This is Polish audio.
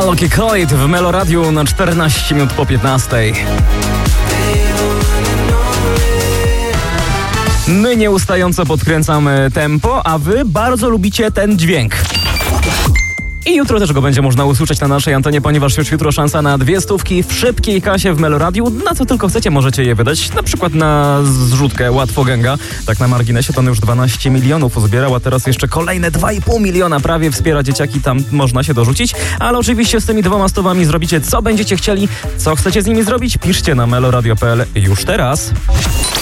Alok i Coit w Meloradiu na 14 minut po 15. My nieustająco podkręcamy tempo, a wy bardzo lubicie ten dźwięk. I jutro też go będzie można usłyszeć na naszej antenie, ponieważ już jutro szansa na 200 w szybkiej kasie w Meloradiu. Na co tylko chcecie, możecie je wydać. Na przykład na zrzutkę Łatwogęga. Tak na marginesie, to on już 12 milionów uzbierał, a teraz jeszcze kolejne 2,5 miliona prawie wspiera dzieciaki. Tam można się dorzucić. Ale oczywiście z tymi 200 zrobicie co będziecie chcieli. Co chcecie z nimi zrobić? Piszcie na meloradio.pl już teraz.